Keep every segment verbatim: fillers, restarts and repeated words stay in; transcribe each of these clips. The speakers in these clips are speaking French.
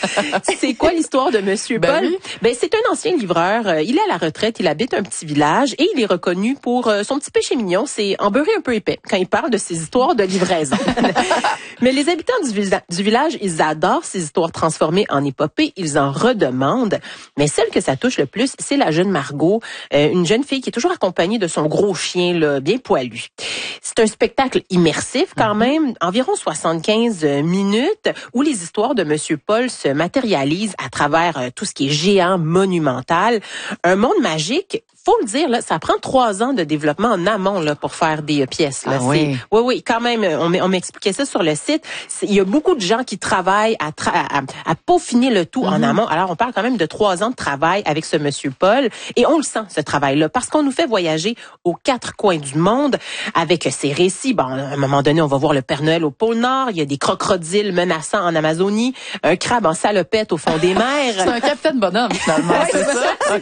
C'est quoi l'histoire de Monsieur Ben Paul? oui. Ben, c'est un ancien livreur. Euh, Il est à la retraite, il habite un petit village et il est reconnu pour euh, son petit péché mignon, c'est embeurrer un peu épais quand il parle de ses histoires de livraison. Mais les habitants du, villa- du village, ils adorent ces histoires transformées en épopées, ils en redemandent. Mais celle que ça touche le plus, c'est la jeune Margot, euh, une jeune fille qui est toujours accompagnée de son gros chien là, bien poilu. C'est un spectacle immersif quand même, environ soixante-quinze minutes, où les histoires de Monsieur Paul se matérialisent à travers euh, tout ce qui est géant, monumental. Un monde magique, faut le dire, là, ça prend trois ans de développement en amont là, pour faire des euh, pièces. Là. Ah oui. Oui, oui, quand même, on, on m'expliquait ça sur le site. C'est, il y a beaucoup de gens qui travaillent à, tra- à, à peaufiner le tout mm-hmm. en amont. Alors, on parle quand même de trois ans de travail avec ce Monsieur Paul. Et on le sent, ce travail-là, parce qu'on nous fait voyager aux quatre coins du monde avec ces récits. Bon, à un moment donné, on va voir le Père Noël au pôle Nord. Il y a des crocodiles menaçants en Amazonie. Un crabe en salopette au fond des mers. C'est un capitaine bonhomme, finalement, ouais, c'est ça?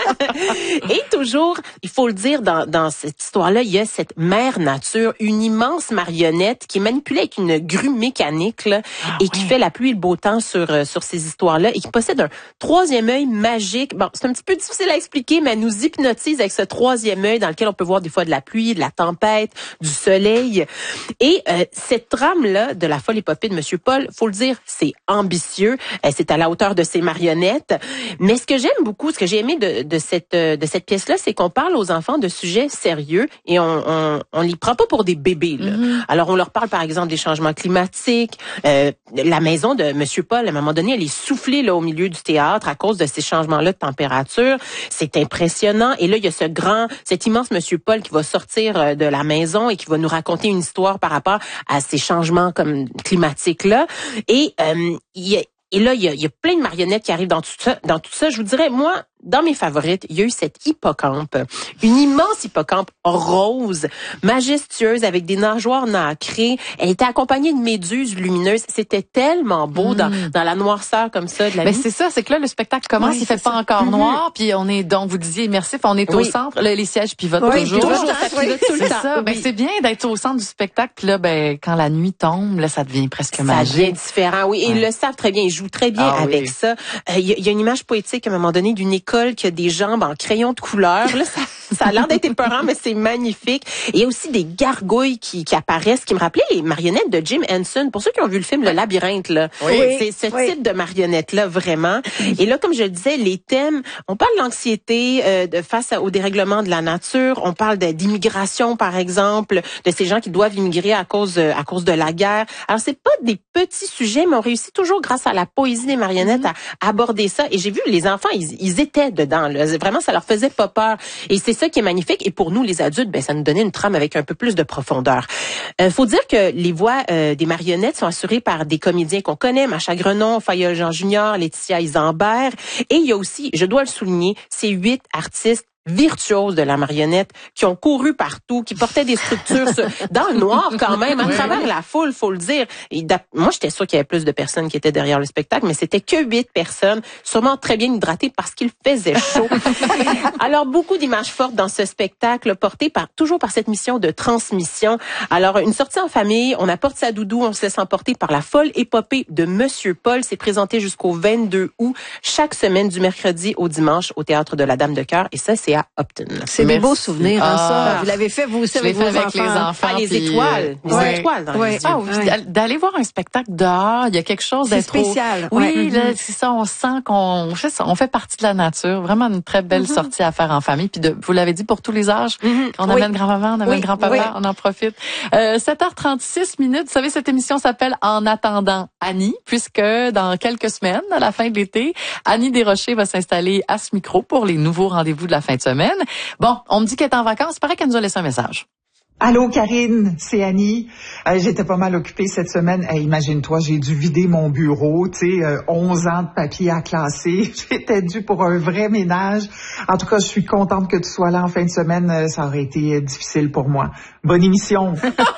Okay. Et toujours, il faut le dire, dans, dans cette histoire-là, il y a cette mère nature, une immense marionnette qui est manipulée avec une grue mécanique là, ah, et qui ouais. fait la pluie et le beau temps sur euh, sur ces histoires-là et qui possède un troisième œil magique. Bon, c'est un petit peu difficile à expliquer, mais elle nous hypnotise avec ce troisième œil dans lequel on peut voir des fois de la pluie, de la tempête, du soleil. Et euh, cette trame-là de la folle épopée de Monsieur Paul, faut le dire, c'est ambitieux, euh, c'est à la hauteur de ses marionnettes. Mais ce que j'aime beaucoup, ce que j'ai aimé de, de cette de cette pièce-là, c'est qu'on parle aux enfants de sujets sérieux et on on, on les prend pas pour des bébés. Là. Mm-hmm. Alors on leur parle par exemple des changements climatiques. Euh, la maison de Monsieur Paul, à un moment donné, elle est soufflée là au milieu du théâtre à cause de ces changements-là de température. C'est impressionnant. Et là, il y a ce grand, cet immense Monsieur Paul qui va sortir de la maison et qui va nous raconter une histoire par rapport à ces changements comme climatiques-là. Et euh, il y a Et là, il y, a, il y a plein de marionnettes qui arrivent dans tout ça. Dans tout ça, je vous dirais, moi, dans mes favorites, il y a eu cette hippocampe, une immense hippocampe rose, majestueuse, avec des nageoires nacrées. Elle était accompagnée de méduses lumineuses. C'était tellement beau mmh. dans, dans la noirceur comme ça de la ben, nuit. C'est ça, c'est que là, le spectacle commence, oui, il fait pas ça. Encore mmh. noir, puis on est, donc, vous disiez immersif, on est oui. au centre, là, les sièges pivotent oui, toujours. toujours, ça pivote tout le temps. C'est ça, oui. ben, c'est bien d'être au centre du spectacle, puis là, ben, quand la nuit tombe, là, ça devient presque ça magique. Ça devient différent, oui, et ouais. ils le savent très bien, ils jouent très bien ah, avec oui. ça. Il euh, y, y a une image poétique à un moment donné d'une école qui a des jambes en crayon de couleur. Là, ça, ça a l'air d'être épeurant, mais c'est magnifique. Et il y a aussi des gargouilles qui, qui apparaissent, qui me rappelaient les marionnettes de Jim Henson. Pour ceux qui ont vu le film Le Labyrinthe, là, oui. c'est ce oui. type de marionnette-là, vraiment. Et là, comme je le disais, les thèmes, on parle de l'anxiété euh, de, face au dérèglement de la nature. On parle de, d'immigration, par exemple, de ces gens qui doivent immigrer à cause, à cause de la guerre. Alors, c'est pas des petits sujets, mais on réussit toujours, grâce à la poésie des marionnettes, mm-hmm. à aborder ça. Et j'ai vu les enfants, ils, ils étaient dedans. Là. Vraiment, ça leur faisait pas peur. Et c'est ça qui est magnifique. Et pour nous, les adultes, ben ça nous donnait une trame avec un peu plus de profondeur. Euh, faut dire que les voix euh, des marionnettes sont assurées par des comédiens qu'on connaît, Macha Grenon, Fayolle Jean Junior, Laetitia Isambert. Et il y a aussi, je dois le souligner, ces huit artistes virtuoses de la marionnette qui ont couru partout, qui portaient des structures sur, dans le noir quand même, à oui. travers la foule, faut le dire. Et moi, j'étais sûre qu'il y avait plus de personnes qui étaient derrière le spectacle, mais c'était que huit personnes, sûrement très bien hydratées parce qu'il faisait chaud. Alors, beaucoup d'images fortes dans ce spectacle, porté par toujours par cette mission de transmission. Alors, une sortie en famille, on apporte sa doudou, on se laisse emporter par la folle épopée de Monsieur Paul. C'est présenté jusqu'au vingt-deux août, chaque semaine du mercredi au dimanche au Théâtre de la Dame de Cœur. Et ça, c'est à Upton. C'est Merci. Des beaux souvenirs, hein, ça. Vous l'avez fait, vous aussi, avec vos avec enfants. les enfants. Ah, les puis... étoiles. Les ouais. étoiles dans ouais. les yeux. Ah, oui. Ouais. D'aller voir un spectacle dehors, il y a quelque chose c'est d'être spécial. Trop... Oui, ouais. là, c'est ça, on sent qu'on fait ça, on fait partie de la nature. Vraiment une très belle mm-hmm. sortie à faire en famille. Puis de, vous l'avez dit, pour tous les âges. Mm-hmm. On oui. amène grand-maman, on amène oui. grand-papa, oui. on en profite. Euh, sept heures trente-six minutes. Vous savez, cette émission s'appelle En attendant Annie, puisque dans quelques semaines, à la fin de l'été, Annie Desrochers va s'installer à ce micro pour les nouveaux rendez-vous de la fin de semaine. Bon, on me dit qu'elle est en vacances. Il paraît qu'elle nous a laissé un message. Allô Karine, c'est Annie. Euh, j'étais pas mal occupée cette semaine. Hey, imagine-toi, j'ai dû vider mon bureau, tu sais, euh, onze ans de papier à classer. J'étais due pour un vrai ménage. En tout cas, je suis contente que tu sois là en fin de semaine. Euh, ça aurait été euh, difficile pour moi. Bonne émission.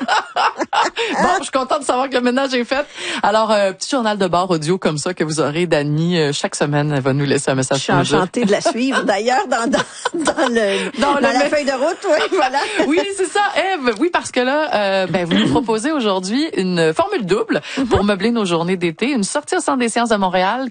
Bon, je suis contente de savoir que le ménage est fait. Alors, euh, petit journal de bord audio comme ça que vous aurez d'Annie euh, chaque semaine. Elle va nous laisser un message. Je suis enchantée de la suivre. D'ailleurs, dans, dans, dans, le, dans, dans le la feuille de route, oui, voilà. Oui, c'est ça, Ève. Oui, parce que là, euh, ben, vous nous proposez aujourd'hui une formule double mm-hmm. pour meubler nos journées d'été. Une sortie au Centre des sciences de Montréal